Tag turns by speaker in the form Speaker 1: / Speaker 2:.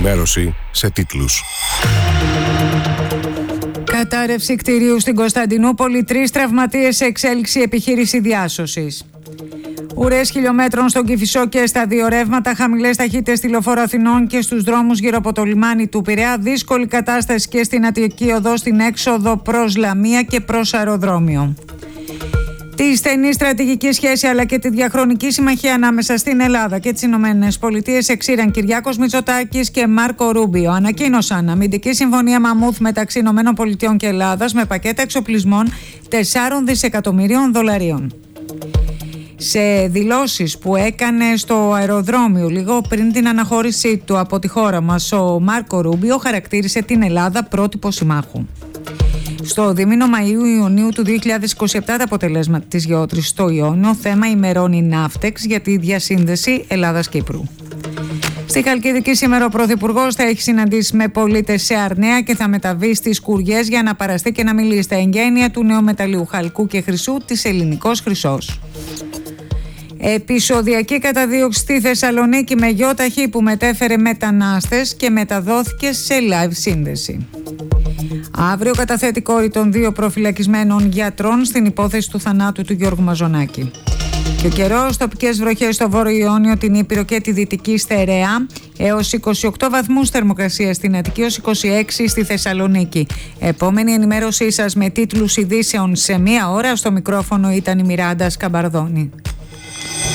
Speaker 1: ενημέρωση σε τίτλους.
Speaker 2: Κατάρρευση κτηρίου στην Κωνσταντινούπολη, 3 τραυματίες σε εξέλιξη επιχείρηση διάσωσης. Ουρές χιλιόμετρων στον Κηφισό και στα δύο ρεύματα, χαμηλές ταχύτητες στη Λεωφόρο Αθηνών και στους δρόμους γύρω από το λιμάνι του Πειραιά. Δύσκολη κατάσταση και στην Αττική Οδό, στην έξοδο προς Λαμία και προς αεροδρόμιο. Τη στενή στρατηγική σχέση αλλά και τη διαχρονική συμμαχία ανάμεσα στην Ελλάδα και τις Ηνωμένες Πολιτείες εξήραν Κυριάκος Μητσοτάκης και Μάρκο Ρούμπιο. Ανακοίνωσαν αμυντική συμφωνία μαμούθ μεταξύ Ηνωμένων Πολιτειών και Ελλάδας με πακέτα εξοπλισμών 4 δισεκατομμυρίων δολαρίων. Σε δηλώσεις που έκανε στο αεροδρόμιο λίγο πριν την αναχώρησή του από τη χώρα μας, ο Μάρκο Ρούμπιο χαρακτήρισε την Ελλάδα πρότυπο συμμάχου. Στο δίμηνο Μαΐου-Ιουνίου του 2027 τα αποτελέσματα της γεώτρησης στο Ιόνιο, θέμα ημερών η Ναύτεξ για τη διασύνδεση Ελλάδας-Κύπρου. Στη Χαλκιδική σήμερα ο Πρωθυπουργός θα έχει συναντήσει με πολίτες σε Αρναία και θα μεταβεί στις Κουριές για να παραστεί και να μιλήσει στα εγγένεια του νέου μεταλλίου χαλκού και χρυσού της Ελληνικός Χρυσός. Επεισοδιακή καταδίωξη στη Θεσσαλονίκη με γιοταχή που μετέφερε μετανάστες και μεταδόθηκε σε live σύνδεση. Αύριο καταθέτει κόρη των 2 προφυλακισμένων γιατρών στην υπόθεση του θανάτου του Γιώργου Μαζονάκη. Και ο καιρός, τοπικές βροχές στο Βόρειο Ιόνιο, την Ήπειρο και τη Δυτική Στερεά, έως 28 βαθμούς θερμοκρασία στην Αττική, ως 26 στη Θεσσαλονίκη. Επόμενη ενημέρωσή σας με τίτλους ειδήσεων σε 1 ώρα. Στο μικρόφωνο ήταν η Μιράντα Σκαμπαρδόνη.